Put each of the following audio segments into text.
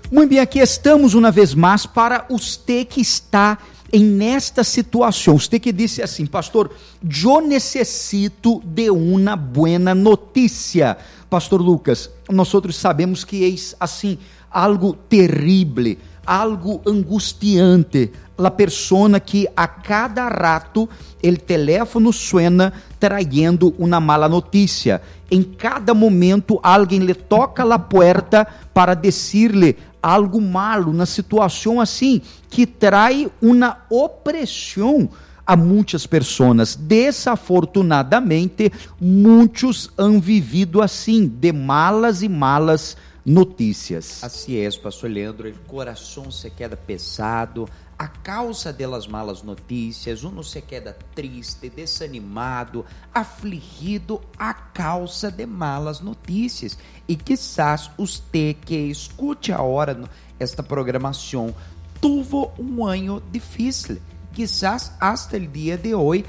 Muito bem, aqui estamos uma vez mais para você que está nesta situação. Você que disse assim: pastor, eu necessito de uma buena notícia. Pastor Lucas, nós outros sabemos que é assim algo terrível, algo angustiante. A pessoa que a cada rato o telefone suena traindo uma mala notícia. Em cada momento alguém lhe toca a porta para dizer-lhe algo malo, na situação assim, que trai uma opressão a muitas pessoas. Desafortunadamente, muitos han vivido assim, de malas e malas notícias. Assim é, pastor Leandro, o coração se queda pesado a causa delas malas notícias, uno se queda triste, desanimado, afligido a causa de malas notícias. E quizás você que escute agora esta programação tuvo um ano difícil. Quizás hasta el dia de hoje,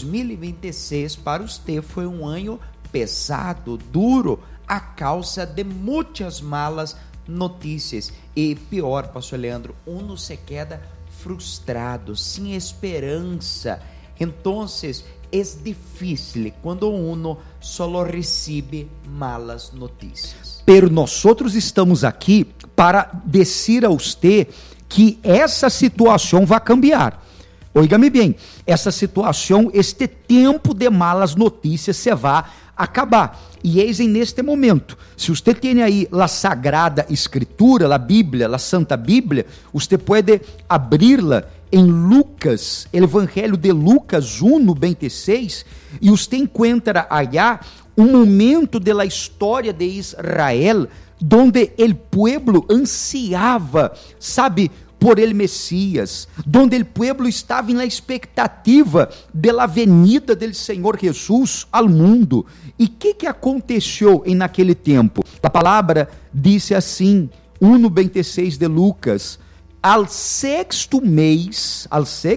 2026, para você foi um ano pesado, duro, a causa de muitas malas notícias. E pior, pastor Leandro, uno se queda frustrado, sem esperança. Então, é difícil quando uno só recebe malas notícias. Pero nós outros estamos aqui para dizer a você que essa situação vai cambiar. Oiga-me bem, essa situação, este tempo de malas notícias se vai acabar. E eis neste momento, se você tem aí a Sagrada Escritura, a Bíblia, a Santa Bíblia, você pode abri-la em Lucas, Evangelho de Lucas 1:26, e você encontra allá um momento da história de Israel, donde o pueblo ansiava, sabe, por el Messias, donde el pueblo estava na expectativa da venida del Senhor Jesus ao mundo. E que aconteceu naquele tempo? A palavra disse assim, 1:26 de Lucas: al sexto mês,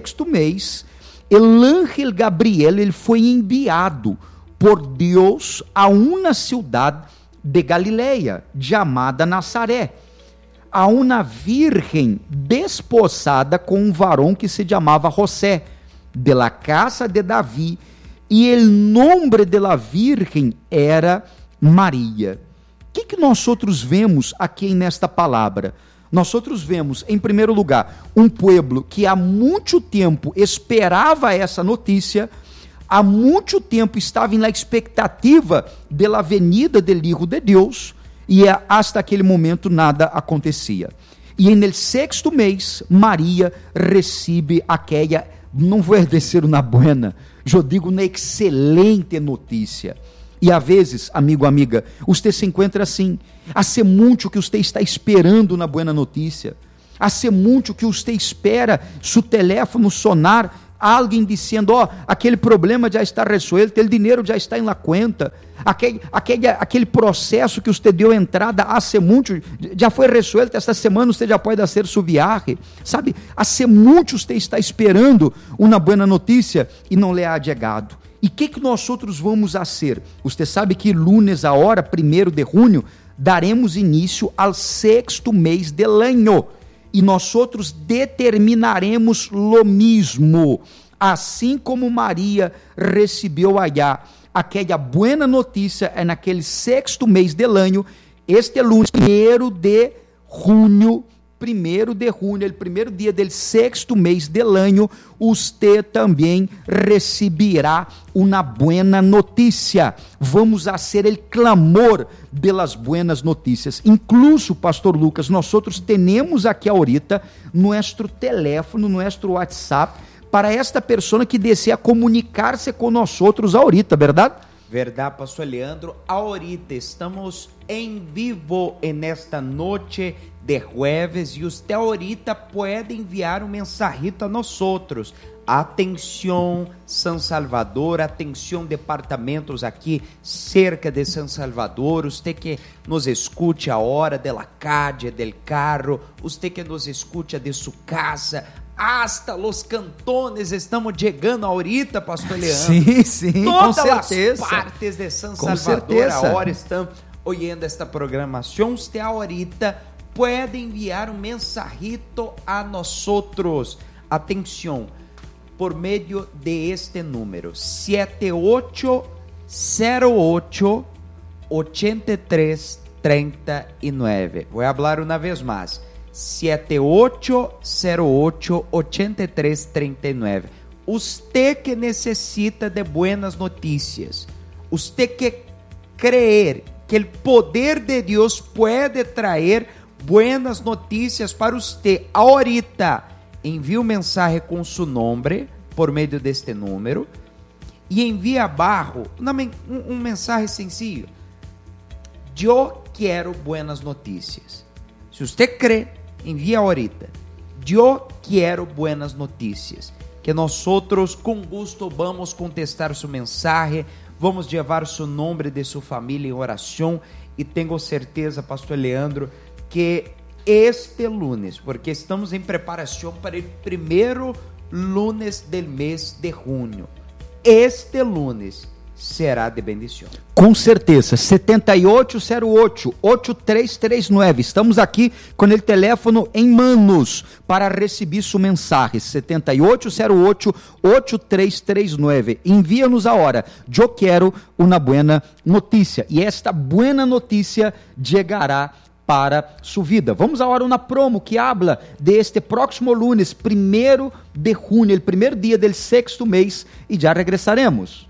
el ángel Gabriel, ele foi enviado por Deus a uma cidade de Galileia, chamada Nazaré, a uma virgem desposada com um varão que se chamava José, de la casa de Davi, e o nome de la virgem era Maria. O que nós outros vemos aqui nesta palavra? Nós outros vemos, em primeiro lugar, um povo que há muito tempo esperava essa notícia, há muito tempo estava na expectativa da venida do Filho de Deus, e hasta aquele momento nada acontecia. E no sexto mês, Maria recebe aquela, não vou dizer uma buena, eu digo uma excelente notícia. E às vezes, amigo, amiga, você se encontra assim, há muito que você está esperando uma buena notícia, há muito que você espera seu telefone sonar, alguém dizendo, aquele problema já está resolvido, o dinheiro já está na conta, aquele processo que você deu entrada há muito, já foi resolvido, esta semana você já pode fazer sua viagem, sabe, há muito você está esperando uma boa notícia e não lhe há chegado. E o que nós outros vamos fazer? Você sabe que lunes, a hora 1º de junho, daremos início ao sexto mês del año, e nós outros determinaremos lo mesmo, assim como Maria recebeu allá aquela buena notícia naquele sexto mês del año, este lunes, 1º de junho, o primeiro dia do sexto mês del año, você também receberá uma buena notícia. Vamos a ser el clamor de las buenas notícias. Incluso, pastor Lucas, nós outros temos aqui ahorita nosso telefone, nosso WhatsApp, para esta pessoa que deseja comunicar-se com nós outros ahorita, verdade? Verdade, pastor Leandro. Ahorita estamos em vivo nesta noite de jueves e usted ahorita pode enviar um mensajito a nós outros. Atenção, San Salvador, atenção, departamentos aqui cerca de San Salvador, você que nos escute a hora de la calle, del carro, você que nos escute de sua casa, hasta los cantones estamos chegando ahorita, pastor Leandro. Sim, todas com certeza. As partes de San Com Salvador, certeza. agora estão ouvindo esta programação, você ahorita puede enviar um mensajito a nosotros. Atenção, por meio de este número, 7808-8339. Vou falar uma vez mais, 7808-8339. Usted que necessita de buenas notícias, usted que creer que o poder de Deus pode trazer buenas notícias para usted ahorita, envie um mensagem com seu nome por meio deste número e envie abaixo um mensagem sencillo: eu quero buenas notícias. Se você crê, envie ahorita: eu quero buenas notícias. Que nós outros com gosto vamos contestar sua mensagem, vamos levar seu nome de sua família em oração, e tenho certeza, pastor Leandro, que este lunes, porque estamos em preparação para o primeiro lunes do mês de junho, este lunes será de bendição. Com certeza, 7808-8339. Estamos aqui com o telefone em manos para receber sua mensagem. 7808-8339. Envia-nos a hora. Eu quero uma boa notícia. E esta boa notícia chegará para sua vida. Vamos agora a uma promo que habla de este próximo lunes, 1º de junho, o primeiro dia do 6º mês, e já regressaremos.